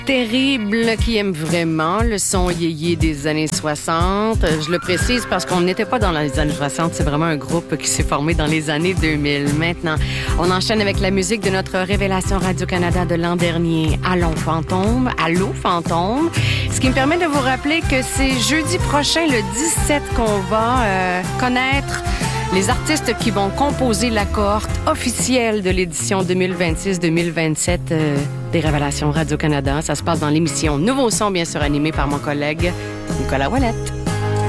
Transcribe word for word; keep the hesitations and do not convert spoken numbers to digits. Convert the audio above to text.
Terrible qui aime vraiment le son yéyé des années soixante. Je le précise parce qu'on n'était pas dans les années soixante. C'est vraiment un groupe qui s'est formé dans les années deux mille. Maintenant, on enchaîne avec la musique de notre révélation Radio-Canada de l'an dernier, Allons Fantôme, Allô Fantôme. Ce qui me permet de vous rappeler que c'est jeudi prochain, le dix-sept, qu'on va euh, connaître les artistes qui vont composer la cohorte officielle de l'édition deux mille vingt-six deux mille vingt-sept euh, des Révélations Radio-Canada. Ça se passe dans l'émission Nouveau Son, bien sûr, animée par mon collègue Nicolas Ouellette.